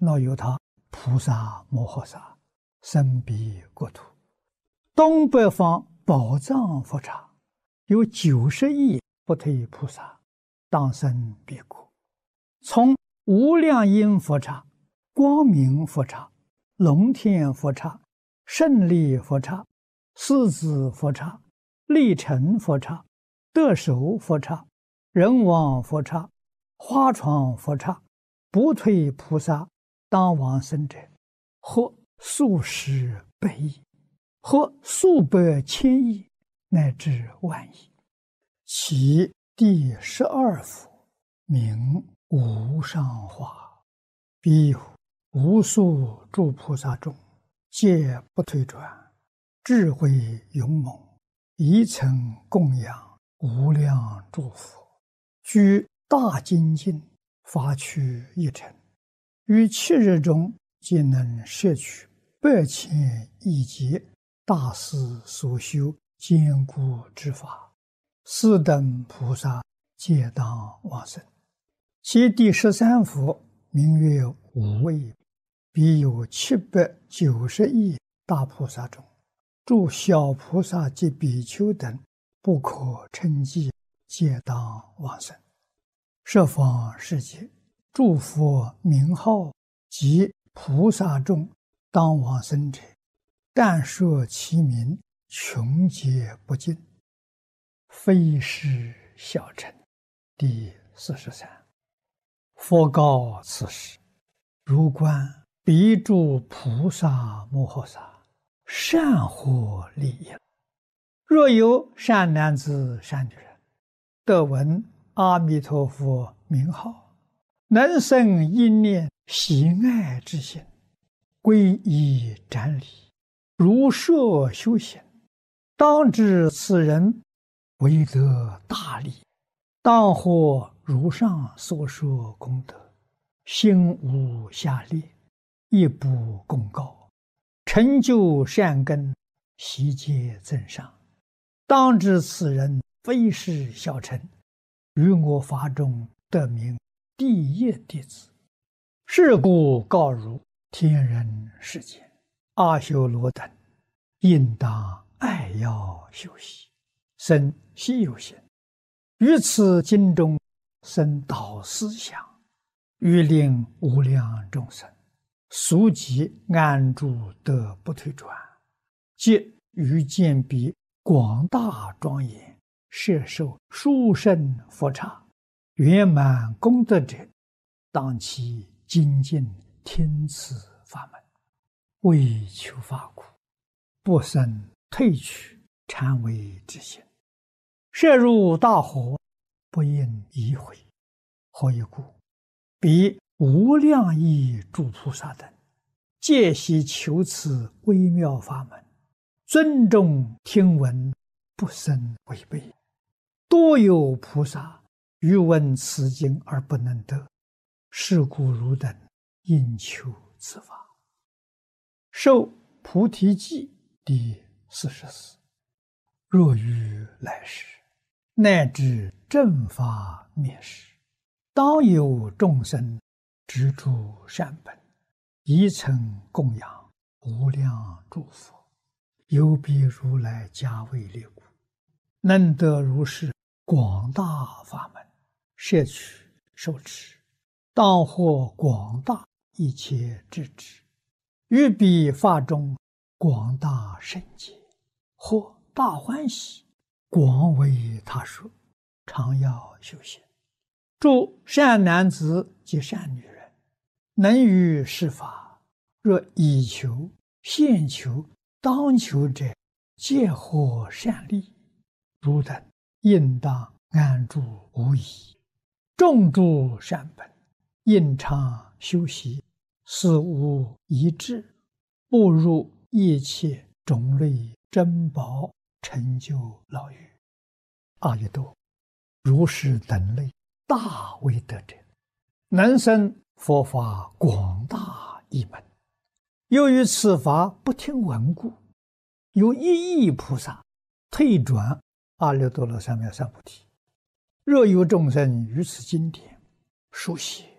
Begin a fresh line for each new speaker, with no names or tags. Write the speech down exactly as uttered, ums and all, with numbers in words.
那由他菩萨摩诃萨身彼国土，东北方宝藏佛刹有九十亿不退菩萨当生彼国，从无量音佛刹、光明佛刹、龙天佛刹、胜利佛刹、狮子佛刹、力成佛刹、得手佛刹、人王佛刹、花床佛刹，不退菩萨当往生者，或数十百亿，或数百千亿，乃至万亿。其第十二佛名无上化，彼无数诸菩萨中，皆不退转，智慧勇猛，一层供养无量诸佛，居大精进，发趣一尘，于七日中皆能摄取百千亿劫大师所修坚固之法，斯等菩萨皆当往生。其第十三佛名曰无畏，彼有七百九十亿大菩萨中，诸小菩萨及比丘等不可称计，皆当往生。十方世界诸佛名号及菩萨众当往生者，但说其名，穷劫不尽，非是小乘。第四十三。佛告此时：如观彼诸菩萨摩诃萨，善获利益。若有善男子善女人，得闻阿弥陀佛名号，能生一念喜爱之心，皈依瞻礼，如设修行，当知此人为得大利，当获如上所说功德，心无下劣，亦不共高，成就善根，悉皆增上。当知此人非是小乘，于我法中得名第一弟子。是故告汝天人世间阿修罗等，应当爱要修习，生希有心，于此经中生导思想，欲令无量众生速即安住得不退转，即于见彼广大庄严，摄受殊胜佛刹，圆满功德者，当其精进听此法门，为求法苦，不生退去禅为之心，摄入大火，不应移回。何以故？彼无量亿诸菩萨等，皆悉求此微妙法门，尊重听闻，不生违背。多有菩萨欲闻此经而不能得，是故汝等应求此法。受菩提记第四十四。若于来世，乃至正法灭世，当有众生执著善本，一曾供养无量诸佛，有彼如来加为列故，能得如是广大法门，摄取受持，当获广大一切智智，于彼法中广大圣解，或大欢喜，广为他说，常要修行。诸善男子及善女人，能于是法，若以求、现求、当求者，皆获善利。汝等应当安住无疑，种诸善本，应常修习，思无一致，步入一切种类珍宝，成就牢狱。阿逸多，如是等类大威德者，能生佛法广大一门。由于此法不听闻故，有一亿菩萨退转阿耨多罗三藐三菩提。若有众生于此经典书写